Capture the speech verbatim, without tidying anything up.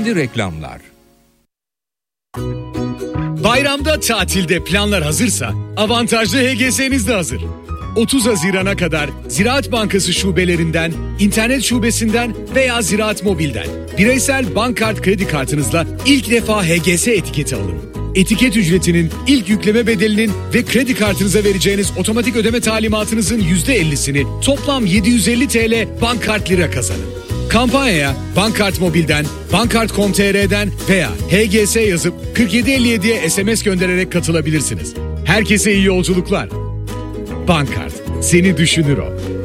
Şimdi reklamlar. Bayramda, tatilde planlar hazırsa avantajlı H G S'niz de hazır. otuz Haziran'a kadar Ziraat Bankası şubelerinden, internet şubesinden veya Ziraat Mobil'den bireysel bankkart kredi kartınızla ilk defa H G S etiketi alın. Etiket ücretinin, ilk yükleme bedelinin ve kredi kartınıza vereceğiniz otomatik ödeme talimatınızın yüzde ellisini toplam yedi yüz elli TL Bankkart Lira kazanın. Kampanyaya Bankkart Mobil'den, bankkart nokta com nokta tr'den veya H G S yazıp kırk yedi elli yediye S M S göndererek katılabilirsiniz. Herkese iyi yolculuklar. Bankkart, seni düşünür o.